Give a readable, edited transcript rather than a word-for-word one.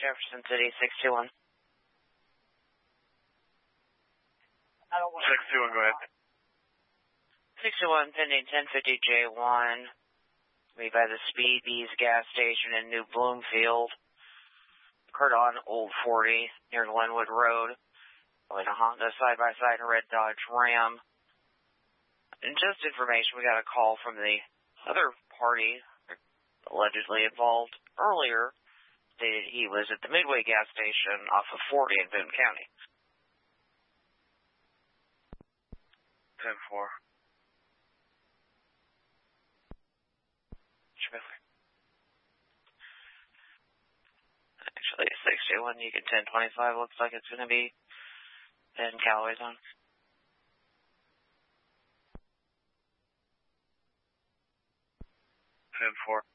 Jefferson City, 621. 621, go ahead. 621 pending 1050 J1. Be by the Speed Bees gas station in New Bloomfield. Occurred on Old 40 near Glenwood Road. With a Honda side-by-side and a red Dodge Ram. And just information, we got a call from the other party allegedly involved earlier. Stated he was at the Midway gas station off of 40 in Boone County. 10-4. Actually, 621, you get 1025. Looks like it's going to be in Callaway zone. 10-4.